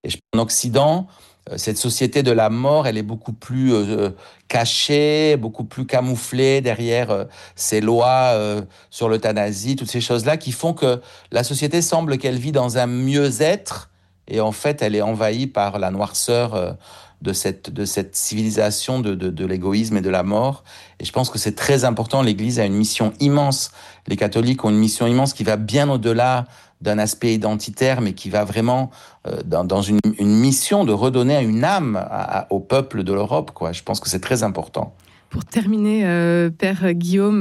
Et en Occident, cette société de la mort, elle est beaucoup plus cachée, beaucoup plus camouflée derrière ces lois sur l'euthanasie, toutes ces choses-là qui font que la société semble qu'elle vit dans un mieux-être et en fait, elle est envahie par la noirceur de cette civilisation de l'égoïsme et de la mort. Et je pense que c'est très important. L'Église a une mission immense. Les catholiques ont une mission immense qui va bien au-delà d'un aspect identitaire, mais qui va vraiment dans une mission de redonner une âme au peuple de l'Europe, quoi. Je pense que c'est très important. Pour terminer, Père Guillaume,